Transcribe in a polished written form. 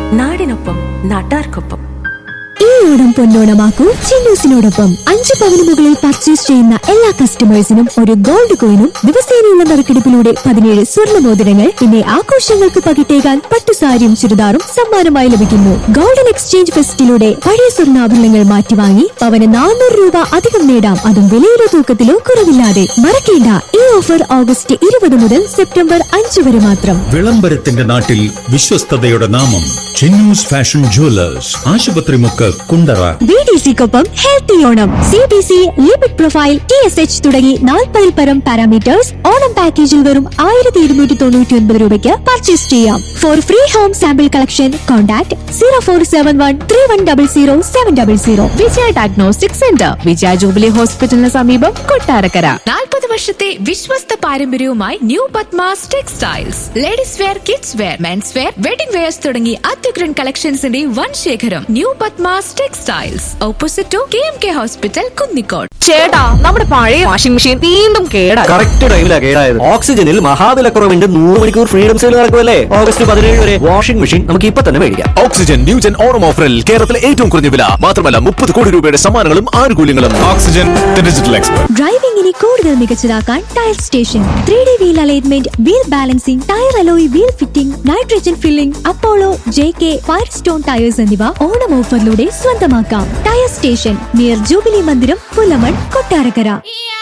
നാടിനൊപ്പം നാട്ടാർക്കൊപ്പം. ഈ ഓണം പൊന്നോണമാക്കൂ ചിന്നൂസിനോടൊപ്പം. 5 പവന് മുകളിൽ പർച്ചേസ് ചെയ്യുന്ന എല്ലാ കസ്റ്റമേഴ്സിനും ഒരു ഗോൾഡ് കോയിനും ദിവസേനയുള്ള നറുക്കെടുപ്പിലൂടെ 17 സ്വർണ്ണ മോതിരങ്ങൾ, പിന്നെ ആഘോഷങ്ങൾക്ക് പകിട്ടേകാൻ പട്ടുസാരിയും ചുരിദാറും സമ്മാനമായി ലഭിക്കുന്നു. ഗോൾഡൻ എക്സ്ചേഞ്ച് ഫെസ്റ്റിലൂടെ പഴയ സ്വർണ്ണാഭരണങ്ങൾ മാറ്റിവാങ്ങി പവന് 400 രൂപ അധികം നേടാം, അതും വിലയിലോ തൂക്കത്തിലോ കുറവില്ലാതെ. മറക്കേണ്ട, ഈ ഓഫർ ഓഗസ്റ്റ് 20 മുതൽ സെപ്റ്റംബർ 5 വരെ മാത്രം. വിളംബരത്തിന്റെ നാട്ടിൽ വിശ്വസ്തതയുടെ നാമം Chinnoos fashion jewellers, Asupathrimukku, Kundara. BDCക്കൊപ്പം healthy Onam. CBC, limit profile, TSH തുടങ്ങി 40 പരം പാരാമീറ്റേഴ്സ് ഓണം പാക്കേജിൽ വെറും 1299 രൂപയ്ക്ക് പർച്ചേസ് ചെയ്യാം. Four free home sample collection contact 0471310700. വിജയ ഡയഗ്നോസ്റ്റിക് സെന്റർ, വിജയ ജൂബിലി ഹോസ്പിറ്റലിന് സമീപം, കൊട്ടാരക്കര. 40 വർഷത്തെ വിശ്വസ്ത പാരമ്പര്യവുമായി new Padmas textiles. Ladies wear, kids wear, men's wear, wedding wears തുടങ്ങി അത്യുഗ്രൻ കളക്ഷൻസിന്റെ വൻ ശേഖരം. New Padmas textiles, opposite to KMK hospital, Kunnicode. ചേട്ടാ, നമ്മുടെ പഴയ വാഷിംഗ് മെഷീൻ വീണ്ടും കേടായി. കറക്റ്റ് ടൈമിലാണ് കേടായത്. ഓക്സിജനിൽ മഹാവിലക്കുറവിന്റെ 100 മണിക്കൂർ ഫ്രീഡം സെയിൽ നടക്കുമല്ലേ? ഓഗസ്റ്റ് 17 വരെ വാഷിംഗ് മെഷീൻ നമുക്ക് ഇപ്പൊ തന്നെ മേടിക്കാം. ഓക്സിജൻ ന്യൂജൻ ഓണം ഓഫറിൽ കേരളത്തിലെ ഏറ്റവും കുറഞ്ഞ വില മാത്രമല്ല 30 കോടി രൂപയുടെ സമ്മാനങ്ങളും ആനുകൂല്യങ്ങളും. Oxygen, the digital expert. ഡ്രൈവിംഗിനെ കൂടുതൽ മികച്ചതാക്കാൻ tyre station. 3D wheel alignment, wheel balancing, tyre alloy wheel fitting, nitrogen filling, Apollo, JK, ഫയർസ്റ്റോൺ tyres എന്നിവ ഓണം ഓഫറിലൂടെ സ്വന്തമാക്കാം. ടയർ സ്റ്റേഷൻ നിയർ ജൂബിലി മന്ദിരം, പുലമൺ, കൊട്ടാരക്കര.